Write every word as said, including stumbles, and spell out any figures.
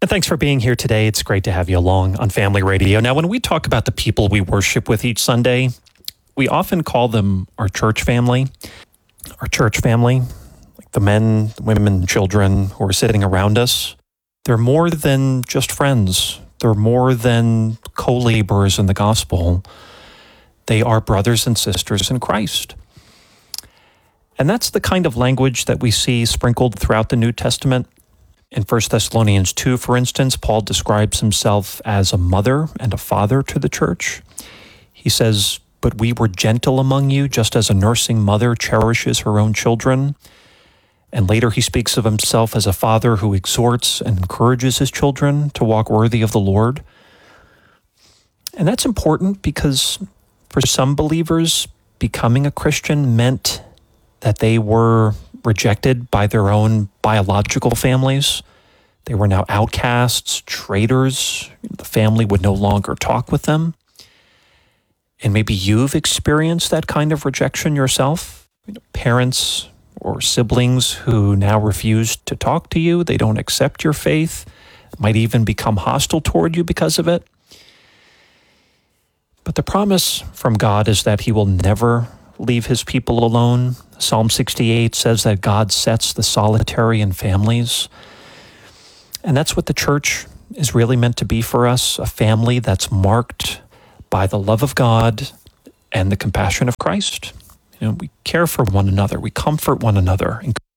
And thanks for being here today. It's great to have you along on Family Radio. Now, when we talk about the people we worship with each Sunday, we often call them our church family. Our church family, like the men, women, children who are sitting around us, they're more than just friends. They're more than co-laborers in the gospel. They are brothers and sisters in Christ. And that's the kind of language that we see sprinkled throughout the New Testament. In First Thessalonians two, for instance, Paul describes himself as a mother and a father to the church. He says, "But we were gentle among you, just as a nursing mother cherishes her own children." And later he speaks of himself as a father who exhorts and encourages his children to walk worthy of the Lord. And that's important because for some believers, becoming a Christian meant that they were rejected by their own biological families. They were now outcasts, traitors. The family would no longer talk with them. And maybe you've experienced that kind of rejection yourself. You know, parents or siblings who now refuse to talk to you. They don't accept your faith, might even become hostile toward you because of it. But the promise from God is that he will never leave his people alone. Psalm sixty-eight says that God sets the solitary in families. And that's what the church is really meant to be for us, a family that's marked by the love of God and the compassion of Christ. You know, we care for one another, we comfort one another,